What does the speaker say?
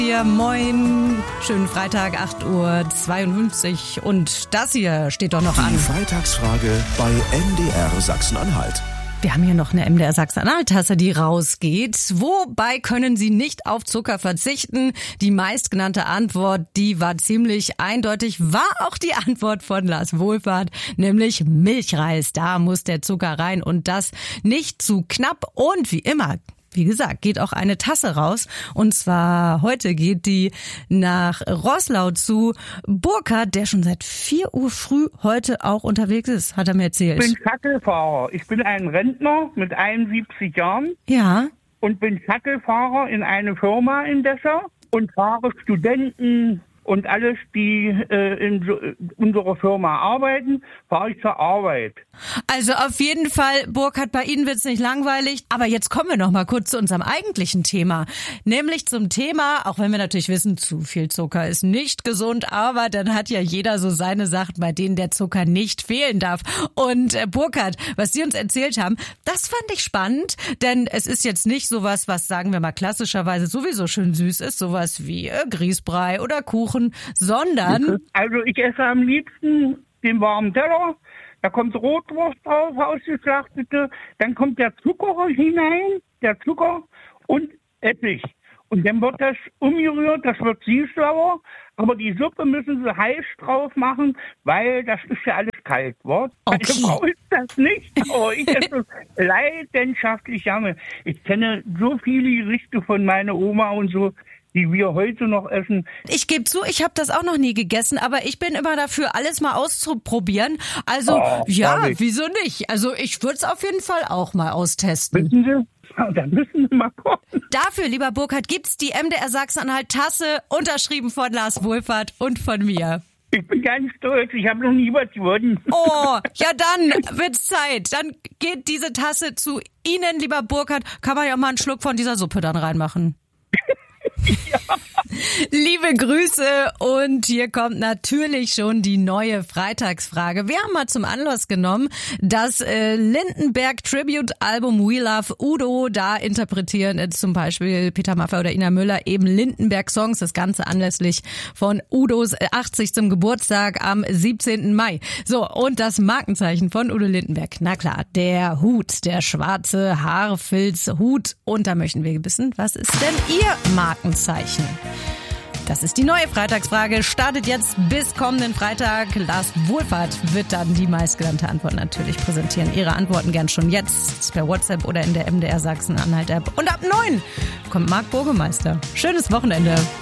Hier, moin, schönen Freitag, 8:52 Uhr und das hier steht doch noch an. Die Freitagsfrage bei MDR Sachsen-Anhalt. Wir haben hier noch eine MDR Sachsen-Anhalt-Tasse, die rausgeht. Wobei können Sie nicht auf Zucker verzichten? Die meistgenannte Antwort, die war ziemlich eindeutig, war auch die Antwort von Lars Wohlfahrt, nämlich Milchreis. Da muss der Zucker rein und das nicht zu knapp und wie immer. Wie gesagt, geht auch eine Tasse raus. Und zwar heute geht die nach Roßlau zu Burkhard, der schon seit 4 Uhr früh heute auch unterwegs ist, hat er mir erzählt. Ich bin Shuttlefahrer. Ich bin ein Rentner mit 71 Jahren. Ja. Und bin Shuttlefahrer in eine Firma in Dessau und fahre Studenten und alles, die in unserer Firma arbeiten, fahre ich zur Arbeit. Also auf jeden Fall, Burkhard, bei Ihnen wird's nicht langweilig. Aber jetzt kommen wir noch mal kurz zu unserem eigentlichen Thema. Nämlich zum Thema, auch wenn wir natürlich wissen, zu viel Zucker ist nicht gesund, aber dann hat ja jeder so seine Sachen, bei denen der Zucker nicht fehlen darf. Und Burkhard, was Sie uns erzählt haben, das fand ich spannend, denn es ist jetzt nicht sowas, was, sagen wir mal, klassischerweise sowieso schön süß ist, sowas wie Grießbrei oder Kuchen, sondern... Also ich esse am liebsten den warmen Teller. Da kommt Rotwurst drauf, ausgeschlachtete. Dann kommt der Zucker hinein, der Zucker und Essig. Und dann wird das umgerührt, das wird süß-sauer. Aber die Suppe müssen sie heiß drauf machen, weil das ist ja alles kalt. Meine Frau ist das nicht, aber ich esse es leidenschaftlich gerne. Ich kenne so viele Gerichte von meiner Oma und so, die wir heute noch essen. Ich gebe zu, ich habe das auch noch nie gegessen, aber ich bin immer dafür, alles mal auszuprobieren. Also, wieso nicht? Also, ich würde es auf jeden Fall auch mal austesten. Wissen Sie? Da müssen Sie mal gucken. Dafür, lieber Burkhard, gibt's die MDR Sachsen-Anhalt-Tasse, unterschrieben von Lars Wohlfahrt und von mir. Ich bin ganz stolz, ich habe noch nie was gewonnen. Oh, ja dann wird's Zeit. Dann geht diese Tasse zu Ihnen, lieber Burkhard. Kann man ja auch mal einen Schluck von dieser Suppe dann reinmachen. Ja. Liebe Grüße und hier kommt natürlich schon die neue Freitagsfrage. Wir haben mal zum Anlass genommen, das Lindenberg-Tribute-Album We Love Udo, da interpretieren zum Beispiel Peter Maffay oder Ina Müller eben Lindenberg-Songs, das Ganze anlässlich von Udos 80. Geburtstag am 17. Mai. So, und das Markenzeichen von Udo Lindenberg, na klar, der Hut, der schwarze Haarfilzhut. Und da möchten wir wissen, was ist denn Ihr Markenzeichen? Das ist die neue Freitagsfrage. Startet jetzt bis kommenden Freitag. Lars Wohlfahrt wird dann die meistgenannte Antwort natürlich präsentieren. Ihre Antworten gern schon jetzt per WhatsApp oder in der MDR Sachsen-Anhalt-App. Und ab 9 kommt Marc Burgemeister. Schönes Wochenende.